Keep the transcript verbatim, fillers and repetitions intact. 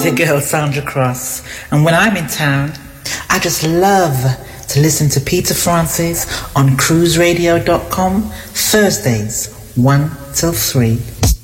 your girl Sandra Cross, and when I'm in town, I just love to listen to Peter Francis on cruise radio dot com Thursdays one till three.